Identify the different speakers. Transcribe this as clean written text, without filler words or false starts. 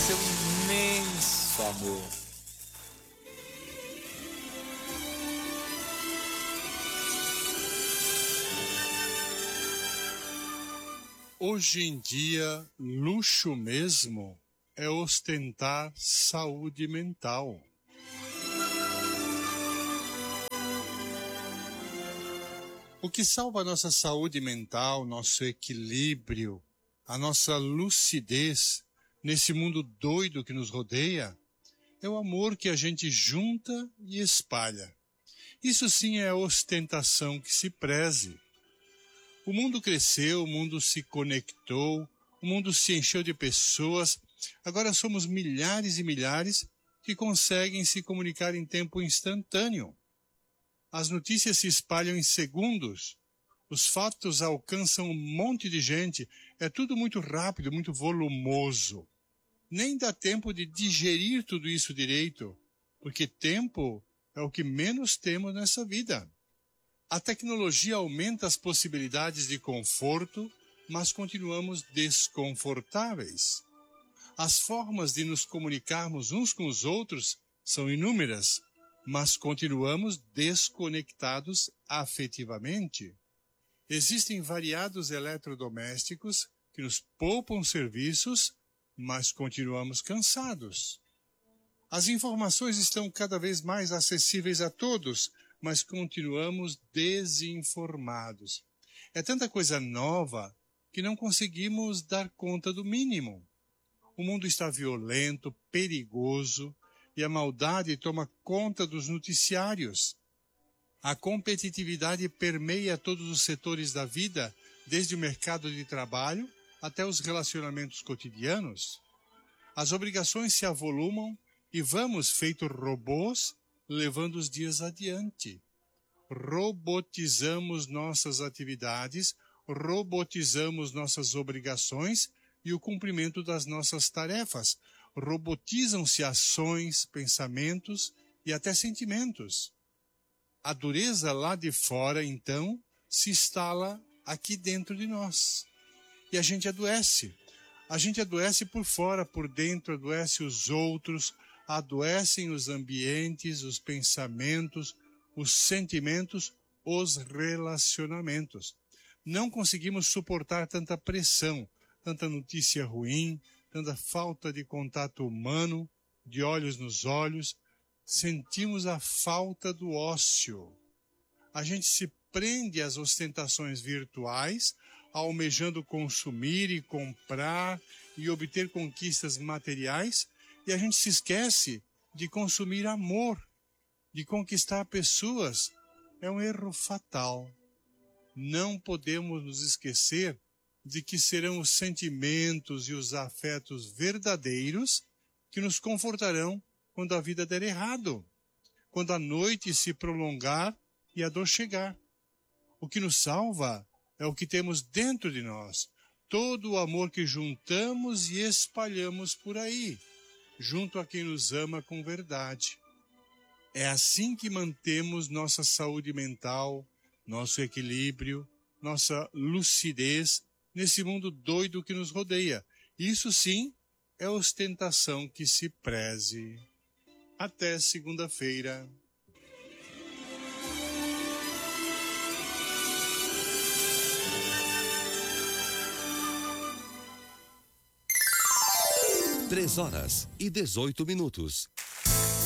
Speaker 1: seu imenso amor.
Speaker 2: Hoje em dia, luxo mesmo é ostentar saúde mental. O que salva a nossa saúde mental, nosso equilíbrio, a nossa lucidez nesse mundo doido que nos rodeia, é o amor que a gente junta e espalha. Isso sim é a ostentação que se preze. O mundo cresceu, o mundo se conectou, o mundo se encheu de pessoas. Agora somos milhares e milhares que conseguem se comunicar em tempo instantâneo. As notícias se espalham em segundos. Os fatos alcançam um monte de gente. É tudo muito rápido, muito volumoso. Nem dá tempo de digerir tudo isso direito, porque tempo é o que menos temos nessa vida. A tecnologia aumenta as possibilidades de conforto, mas continuamos desconfortáveis. As formas de nos comunicarmos uns com os outros são inúmeras, mas continuamos desconectados afetivamente. Existem variados eletrodomésticos que nos poupam serviços, mas continuamos cansados. As informações estão cada vez mais acessíveis a todos, mas continuamos desinformados. É tanta coisa nova que não conseguimos dar conta do mínimo. O mundo está violento, perigoso, e a maldade toma conta dos noticiários. A competitividade permeia todos os setores da vida, desde o mercado de trabalho até os relacionamentos cotidianos. As obrigações se avolumam e vamos, feito robôs, levando os dias adiante. Robotizamos nossas atividades, robotizamos nossas obrigações e o cumprimento das nossas tarefas. Robotizam-se ações, pensamentos e até sentimentos. A dureza lá de fora, então, se instala aqui dentro de nós. E a gente adoece. A gente adoece por fora, por dentro, adoece os outros, adoecem os ambientes, os pensamentos, os sentimentos, os relacionamentos. Não conseguimos suportar tanta pressão, tanta notícia ruim, tanta falta de contato humano, de olhos nos olhos. Sentimos a falta do ócio. A gente se prende às ostentações virtuais, almejando consumir e comprar e obter conquistas materiais, e a gente se esquece de consumir amor, de conquistar pessoas. É um erro fatal. Não podemos nos esquecer de que serão os sentimentos e os afetos verdadeiros que nos confortarão quando a vida der errado, quando a noite se prolongar e a dor chegar. O que nos salva é o que temos dentro de nós, todo o amor que juntamos e espalhamos por aí, junto a quem nos ama com verdade. É assim que mantemos nossa saúde mental, nosso equilíbrio, nossa lucidez nesse mundo doido que nos rodeia. Isso sim é ostentação que se preze. Até segunda-feira.
Speaker 3: Três horas e 18 minutos.